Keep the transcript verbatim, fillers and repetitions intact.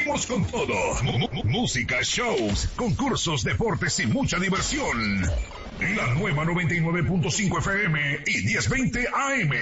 seguimos con todo. M- m- música, shows, concursos, deportes y mucha diversión. La nueva noventa y nueve punto cinco F M y diez veinte A M.